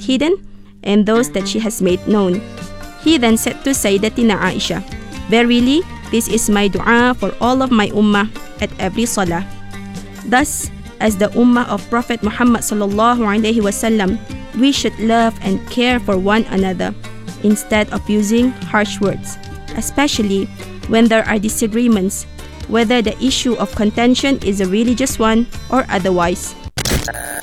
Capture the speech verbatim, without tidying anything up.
hidden and those that she has made known. He then said to Sayyidatina Aisha, "Verily, this is my dua for all of my ummah at every salah." Thus, as the ummah of Prophet Muhammad sallallahu alaihi wasallam, we should love and care for one another instead of using harsh words, especially when there are disagreements, whether the issue of contention is a religious one or otherwise.